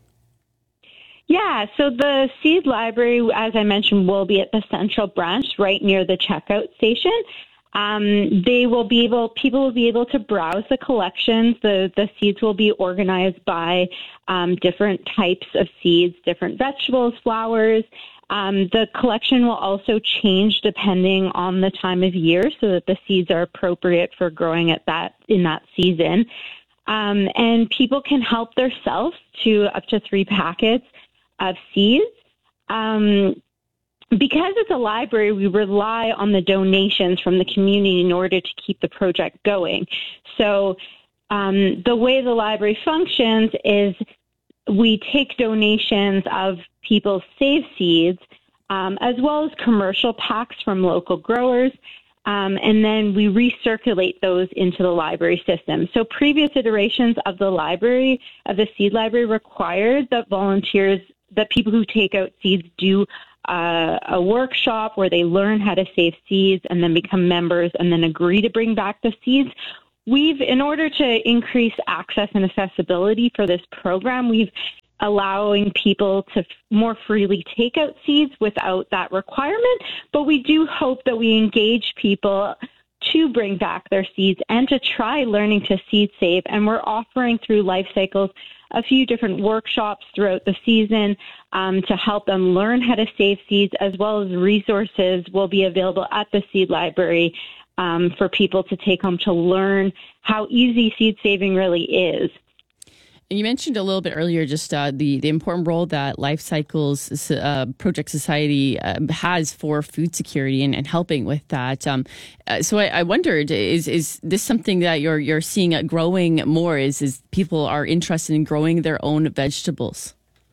Yeah, so the Seed Library, as I mentioned, will be at the Central Branch right near the checkout station. Um, they will be able, people will be able to browse the collections. The, the seeds will be organized by um, different types of seeds, different vegetables, flowers. Um, the collection will also change depending on the time of year, so that the seeds are appropriate for growing at that in that season. Um, and people can help themselves to up to three packets of seeds. Um, because it's a library, we rely on the donations from the community in order to keep the project going. So um, the way the library functions is we take donations of people's saved seeds, um, as well as commercial packs from local growers, um, and then we recirculate those into the library system. So previous iterations of the library, of the seed library, required that volunteers, that people who take out seeds do uh, a workshop where they learn how to save seeds and then become members and then agree to bring back the seeds. We've, in order to increase access and accessibility for this program, we've allowing people to more freely take out seeds without that requirement. But we do hope that we engage people to bring back their seeds and to try learning to seed save. And we're offering through Life Cycles a few different workshops throughout the season um, to help them learn how to save seeds, as well as resources will be available at the seed library um, for people to take home to learn how easy seed saving really is. You mentioned a little bit earlier just uh, the, the important role that Life Cycles uh, Project Society uh, has for food security and, and helping with that. Um, uh, so I, I wondered, is is this something that you're you're seeing uh, growing more? Is is people are interested in growing their own vegetables?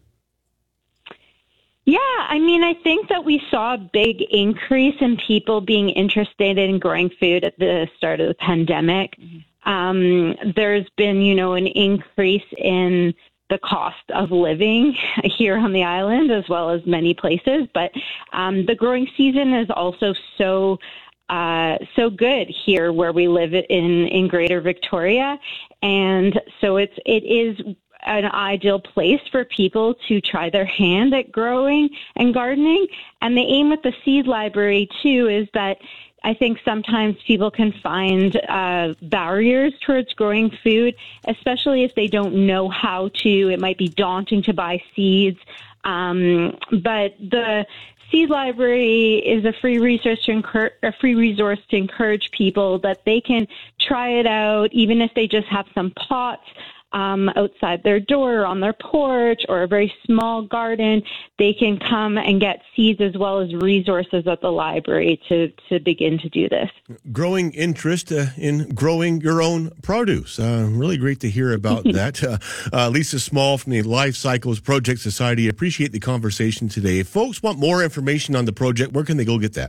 Yeah, I mean, I think that we saw a big increase in people being interested in growing food at the start of the pandemic. Mm-hmm. Um, there's been, you know, an increase in the cost of living here on the island, as well as many places. But um, the growing season is also so uh, so good here where we live in in Greater Victoria, and so it's it is an ideal place for people to try their hand at growing and gardening. And the aim with the seed library too is that I think sometimes people can find uh, barriers towards growing food, especially if they don't know how to. It might be daunting to buy seeds. Um, but the seed library is a free resource to encourage, a free resource to encourage people that they can try it out, even if they just have some pots Um, outside their door or on their porch or a very small garden. They can come and get seeds as well as resources at the library to, to begin to do this. Growing interest uh, in growing your own produce. Uh, really great to hear about that. Uh, uh, Lisa Small from the Life Cycles Project Society. Appreciate the conversation today. If folks want more information on the project, where can they go get that?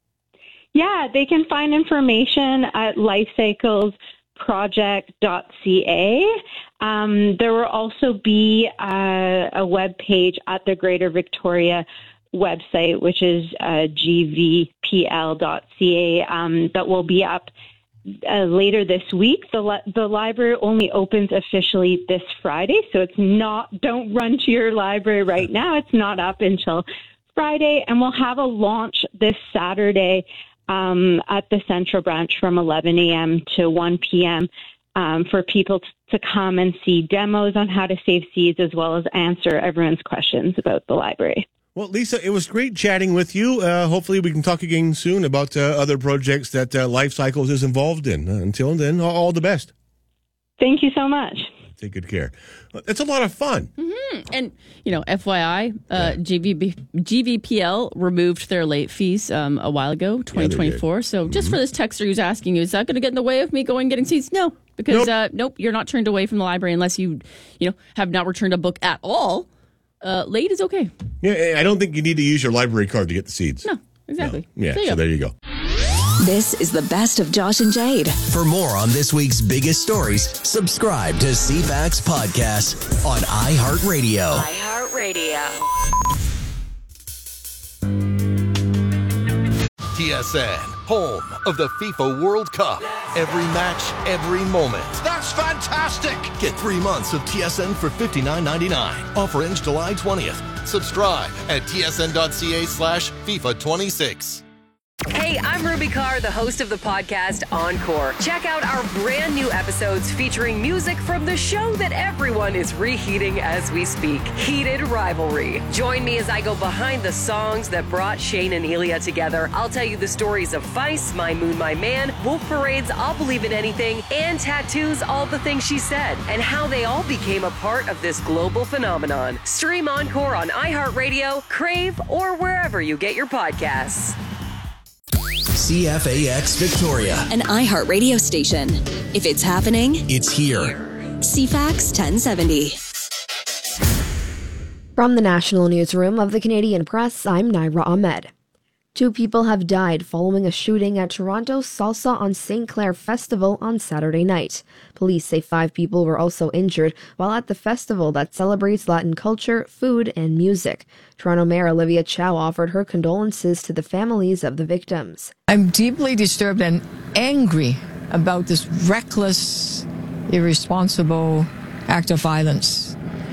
Yeah, they can find information at Life Cycles project dot c a. Um, there will also be uh, a web page at the Greater Victoria website, which is uh, g v p l dot c a, um, that will be up uh, later this week. The, li- the library only opens officially this Friday, so it's not, don't run to your library right now. It's not up until Friday, and we'll have a launch this Saturday Um, at the Central Branch from eleven a.m. to one p.m. Um, for people t- to come and see demos on how to save seeds, as well as answer everyone's questions about the library. Well, Lisa, it was great chatting with you. Uh, hopefully we can talk again soon about uh, other projects that uh, Life Cycles is involved in. Uh, until then, all the best. Thank you so much. Take good care. It's a lot of fun. Mm-hmm. And, you know, F Y I, uh, G V B, G V P L removed their late fees um, a while ago, twenty twenty-four. Yeah, so just mm-hmm. for this texter who's asking you, is that going to get in the way of me going and getting seeds? No, because, nope. Uh, nope, you're not turned away from the library unless you, you know, have not returned a book at all. Uh, late is okay. Yeah, I don't think you need to use your library card to get the seeds. No, exactly. No. Yeah, there so go. there you go. This is the best of Josh and Jade. For more on this week's biggest stories, subscribe to C FAX Podcast on iHeartRadio. iHeartRadio. T S N, home of the FIFA World Cup. Every match, every moment. That's fantastic! Get three months of T S N for fifty-nine ninety-nine. Offer ends July twentieth. Subscribe at tsn.ca slash FIFA 26. Hey, I'm Ruby Carr, the host of the podcast Encore. Check out our brand new episodes featuring music from the show that everyone is reheating as we speak, Heated Rivalry. Join me as I go behind the songs that brought Shane and Elia together. I'll tell you the stories of Feist, My Moon, My Man, Wolf Parade's I'll Believe in Anything, and Tattoo's All the Things She Said, and how they all became a part of this global phenomenon. Stream Encore on iHeartRadio, Crave, or wherever you get your podcasts. C F A X Victoria, an iHeart radio station. If it's happening, it's here. C FAX ten seventy. From the National Newsroom of the Canadian Press, I'm Naira Ahmed. Two people have died following a shooting at Toronto's Salsa on Saint Clair Festival on Saturday night. Police say five people were also injured while at the festival that celebrates Latin culture, food, and music. Toronto Mayor Olivia Chow offered her condolences to the families of the victims. I'm deeply disturbed and angry about this reckless, irresponsible act of violence.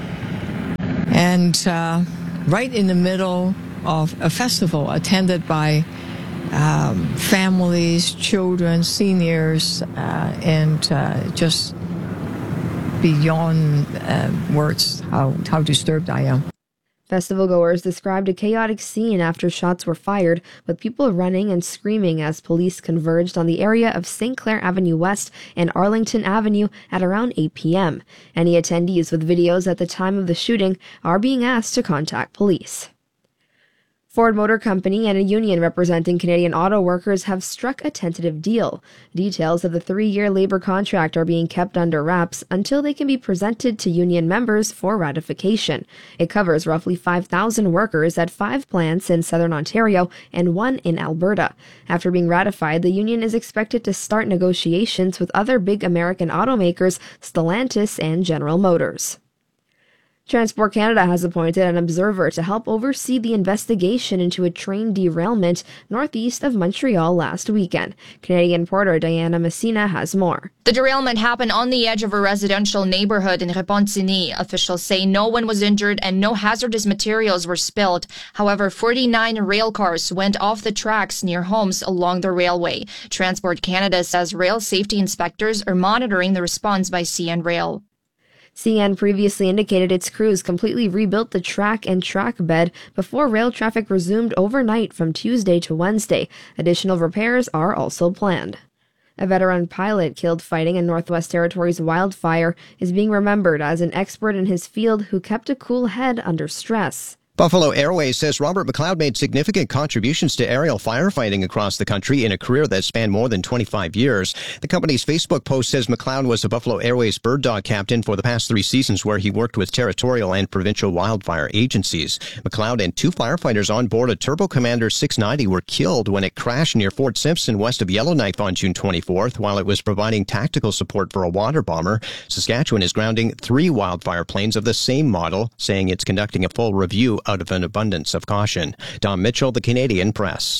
And uh, right in the middle of a festival attended by um, families, children, seniors, uh, and uh, just beyond uh, words how, how disturbed I am. Festival goers described a chaotic scene after shots were fired, with people running and screaming as police converged on the area of Saint Clair Avenue West and Arlington Avenue at around eight p.m. Any attendees with videos at the time of the shooting are being asked to contact police. Ford Motor Company and a union representing Canadian auto workers have struck a tentative deal. Details of the three-year labor contract are being kept under wraps until they can be presented to union members for ratification. It covers roughly five thousand workers at five plants in southern Ontario and one in Alberta. After being ratified, the union is expected to start negotiations with other big American automakers, Stellantis and General Motors. Transport Canada has appointed an observer to help oversee the investigation into a train derailment northeast of Montreal last weekend. Canadian reporter Diana Messina has more. The derailment happened on the edge of a residential neighborhood in Repentigny. Officials say no one was injured and no hazardous materials were spilled. However, forty-nine rail cars went off the tracks near homes along the railway. Transport Canada says rail safety inspectors are monitoring the response by C N Rail. C N previously indicated its crews completely rebuilt the track and track bed before rail traffic resumed overnight from Tuesday to Wednesday. Additional repairs are also planned. A veteran pilot killed fighting in Northwest Territories wildfire is being remembered as an expert in his field who kept a cool head under stress. Buffalo Airways says Robert McLeod made significant contributions to aerial firefighting across the country in a career that spanned more than twenty-five years. The company's Facebook post says McLeod was a Buffalo Airways bird dog captain for the past three seasons where he worked with territorial and provincial wildfire agencies. McLeod and two firefighters on board a Turbo Commander six ninety were killed when it crashed near Fort Simpson west of Yellowknife on June twenty-fourth while it was providing tactical support for a water bomber. Saskatchewan is grounding three wildfire planes of the same model, saying it's conducting a full review out of an abundance of caution. Don Mitchell, the Canadian Press.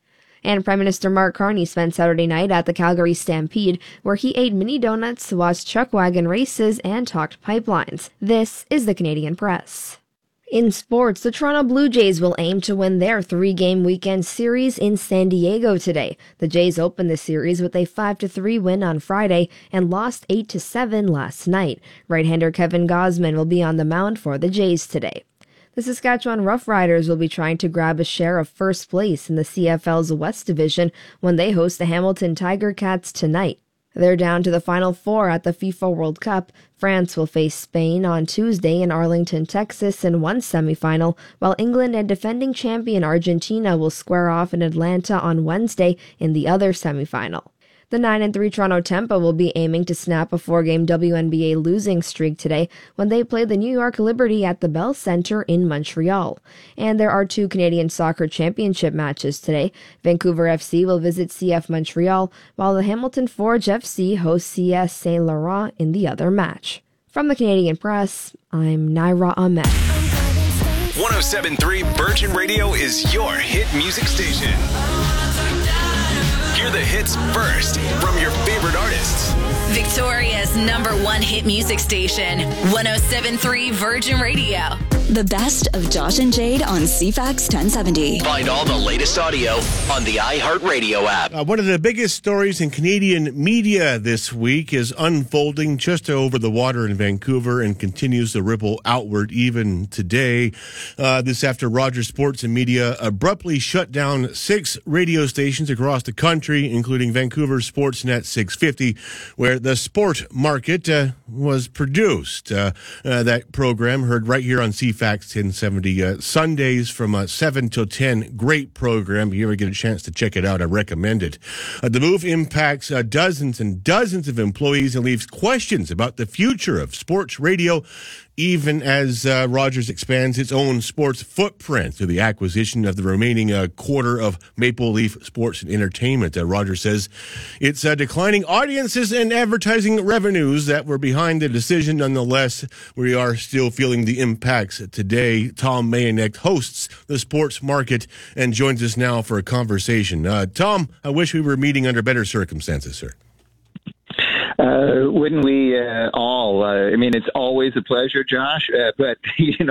And Prime Minister Mark Carney spent Saturday night at the Calgary Stampede, where he ate mini donuts, watched chuck wagon races, and talked pipelines. This is the Canadian Press. In sports, the Toronto Blue Jays will aim to win their three-game weekend series in San Diego today. The Jays opened the series with a five to three win on Friday and lost eight to seven last night. Right-hander Kevin Gausman will be on the mound for the Jays today. The Saskatchewan Roughriders will be trying to grab a share of first place in the C F L's West Division when they host the Hamilton Tiger Cats tonight. They're down to the Final Four at the FIFA World Cup. France will face Spain on Tuesday in Arlington, Texas in one semifinal, while England and defending champion Argentina will square off in Atlanta on Wednesday in the other semifinal. The nine and three Toronto Tempo will be aiming to snap a four-game W N B A losing streak today when they play the New York Liberty at the Bell Centre in Montreal. And there are two Canadian Soccer Championship matches today. Vancouver F C will visit C F Montreal, while the Hamilton Forge F C hosts C S Saint Laurent in the other match. From the Canadian Press, I'm Naira Ahmed. one oh seven point three Virgin Radio is your hit music station. Hear the hits first from your favorite artists. Victoria's number one hit music station, one oh seven point three Virgin Radio. The best of Josh and Jade on C FAX ten seventy. Find all the latest audio on the iHeartRadio app. Uh, one of the biggest stories in Canadian media this week is unfolding just over the water in Vancouver and continues to ripple outward even today. Uh, this after Rogers Sports and Media abruptly shut down six radio stations across the country, including Vancouver Sportsnet six fifty, where the Sport Market uh, was produced. Uh, uh, that program heard right here on C FAX FAX ten seventy uh, Sundays from uh, seven till ten. Great program. If you ever get a chance to check it out, I recommend it. Uh, the move impacts uh, dozens and dozens of employees and leaves questions about the future of sports radio, even as uh, Rogers expands its own sports footprint through the acquisition of the remaining uh, quarter of Maple Leaf Sports and Entertainment. Uh, Rogers says it's uh, declining audiences and advertising revenues that were behind the decision. Nonetheless, we are still feeling the impacts today. Tom Mayanek hosts the sports market and joins us now for a conversation. Uh, Tom, I wish we were meeting under better circumstances, sir. Uh, wouldn't we uh, all? Uh, I mean, it's always a pleasure, Josh. Uh, but you know.